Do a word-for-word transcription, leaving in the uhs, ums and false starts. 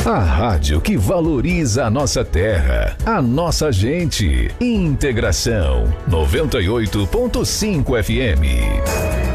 A rádio que valoriza a nossa terra, a nossa gente. Integração noventa e oito ponto cinco F M.